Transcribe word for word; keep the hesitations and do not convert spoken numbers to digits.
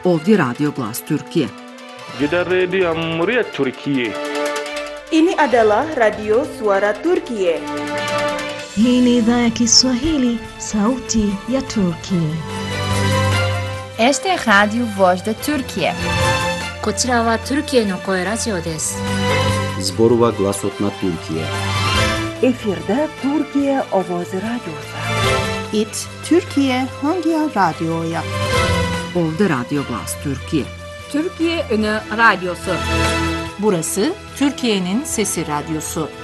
Ovdje Radio Glas Türkiye. Gidan Rediyon Muryar Türkiye. Ini adalah Radio Suara Turkiye. Hii ni idhaa ya Kiswahili, sauti ya Turkiye. Este es Radio Voz de Turkiye. こちらはトルキエの声ラジオです。 Zborova Glasotna Türkiye. Efirde Türkiye Ovozi Radyosu. İt Türkiye Hangi Radyo'ya? Ovdje Radio Glas Türkiye. Türkiye Ünü Radyosu. Burası Türkiye'nin Sesi Radyosu.